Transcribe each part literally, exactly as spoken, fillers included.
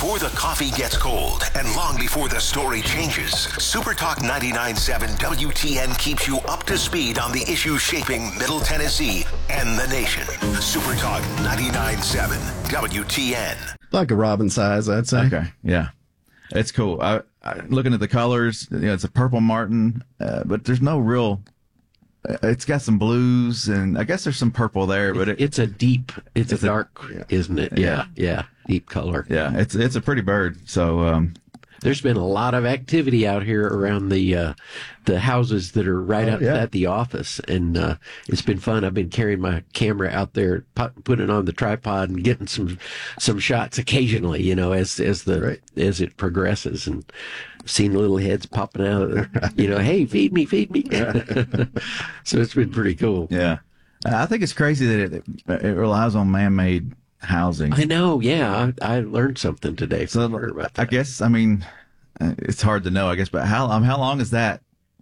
before the coffee gets cold and long before the story changes, Super Talk ninety-nine point seven W T N keeps you up to speed on the issues shaping Middle Tennessee and the nation. Super Talk ninety-nine point seven W T N. Like a robin size, I'd say. Okay, yeah. It's cool. I, I, looking at the colors, you know, it's a purple martin, uh, but there's no real... It's got some blues, and I guess there's some purple there, but it, it's a deep, it's, it's a dark, a, isn't it? Yeah, yeah, yeah, deep color. Yeah, it's it's a pretty bird. So um, there's been a lot of activity out here around the uh, the houses that are right oh, out yeah. at the office, and uh, it's been fun. I've been carrying my camera out there, putting it on the tripod, and getting some some shots occasionally. You know, as as the right. as it progresses, and seen little heads popping out of the, you know, hey, feed me, feed me. So it's been pretty cool. Yeah. I think it's crazy that it, it relies on man-made housing. I know, yeah. I, I learned something today. So about that. I guess, I mean, it's hard to know, I guess, but how um, how long has that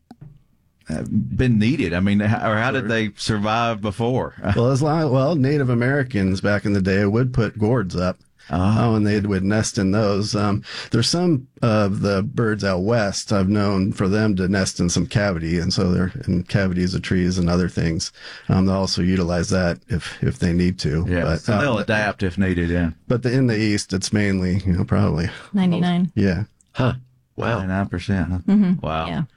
been needed? I mean, how, or how did they survive before? Well, as long, well, Native Americans back in the day would put gourds up. Oh, and they would nest in those. Um, there's some of the birds out west I've known for them to nest in some cavity, and so they're in cavities of trees and other things. Um, they'll also utilize that if if they need to. Yeah, but, so they'll uh, adapt if needed. Yeah, but the, in the east, it's mainly, you know, probably ninety-nine. Yeah. Huh. Wow. ninety-nine percent. Huh? Mm-hmm. Wow. Yeah.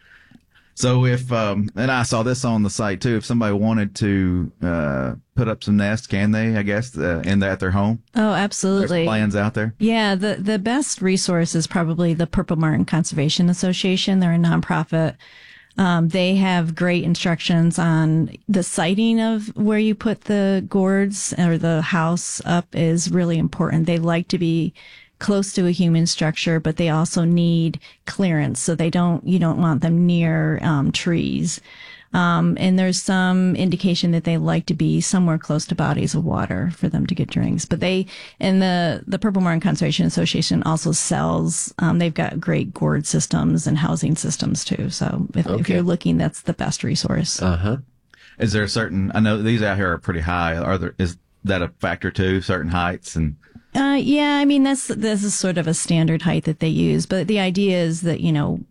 So if, um, and I saw this on the site too, if somebody wanted to, uh, put up some nests, can they, I guess, uh, in that, at their home? Oh, absolutely. There's plans out there? Yeah. The, the best resource is probably the Purple Martin Conservation Association. They're a nonprofit. Um, they have great instructions on the siting of where you put the gourds or the house up is really important. They like to be close to a human structure, but they also need clearance. So they don't, you don't want them near um, trees. Um, and there's some indication that they like to be somewhere close to bodies of water for them to get drinks. But they, and the, the Purple Martin Conservation Association also sells, um, they've got great gourd systems and housing systems too. So if, Okay. if you're looking, that's the best resource. Uh huh. Is there a certain, I know these out here are pretty high. Are there, is that a factor too, certain heights and? Uh, yeah, I mean, that's, this is sort of a standard height that they use, but the idea is that, you know,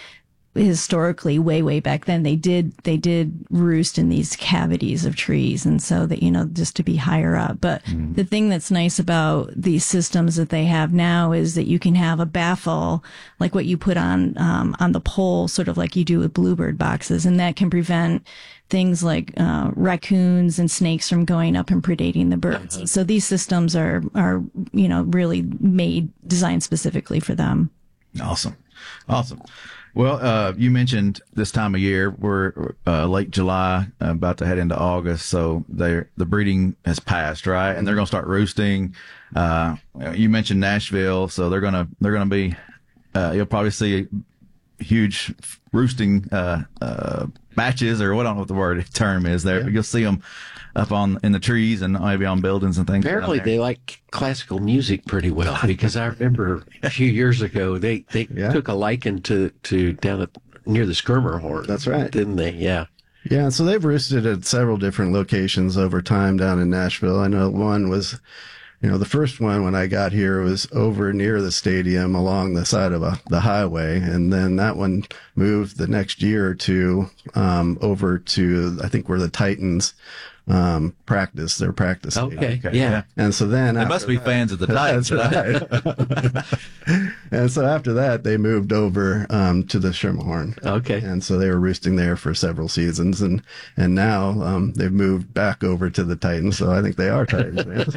historically, way, way back then, they did, they did roost in these cavities of trees. And so that, you know, just to be higher up. But mm. the thing that's nice about these systems that they have now is that you can have a baffle, like what you put on, um, on the pole, sort of like you do with bluebird boxes. And that can prevent things like uh, raccoons and snakes from going up and predating the birds. Uh-huh. So these systems are, are, you know, really made, designed specifically for them. Awesome. Awesome. Well, uh, you mentioned this time of year, we're uh, late July, uh, about to head into August. So they're, the breeding has passed, right? And they're going to start roosting. Uh, you mentioned Nashville. So they're going to, they're going to be, uh, you'll probably see huge roosting, uh, uh, batches, or what I don't know what the word term is there, yeah. But you'll see them up on in the trees and maybe on buildings and things. Apparently they like classical music pretty well, because I remember a few years ago they, they yeah. took a liking to, to down at near the Skirmerhorn. That's right. Didn't they? Yeah. Yeah, so they've roosted at several different locations over time down in Nashville. I know one was, you know, the first one when I got here was over near the stadium along the side of a, the highway. And then that one moved the next year or two, um, over to, I think where the Titans, um, practice, their practice. Okay. okay. Yeah. And so then they must be that, fans of the Titans. That's right. And so after that, they moved over, um, to the Schermerhorn. Okay. And so they were roosting there for several seasons. And, and now, um, they've moved back over to the Titans. So I think they are Titans fans.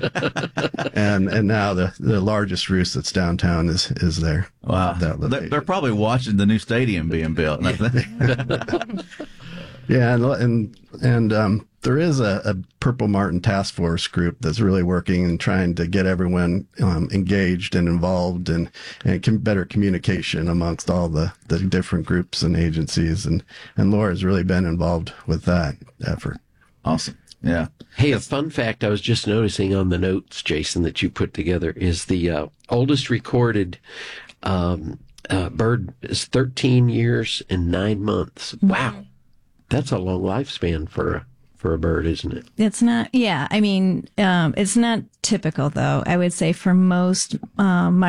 and, and now the, the largest roost that's downtown is, is there. Wow. They're, they're probably watching the new stadium being built. Yeah. And, and, and, um, there is a, a Purple Martin task force group that's really working and trying to get everyone um, engaged and involved, and, and com- better communication amongst all the, the different groups and agencies. And, and Laura's really been involved with that effort. Awesome. Yeah. Hey, a fun fact I was just noticing on the notes, Jason, that you put together is the uh, oldest recorded um, uh, bird is thirteen years and nine months. Wow. That's a long lifespan for a for a bird, isn't it? It's not, yeah. I mean, um, it's not typical, though. I would say for most um,